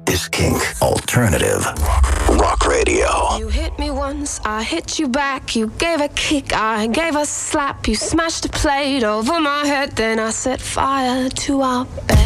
is Kink Alternative Rock Radio. You hit me once, I hit you back. You gave a kick, I gave a slap. You smashed a plate over my head, then I set fire to our bed.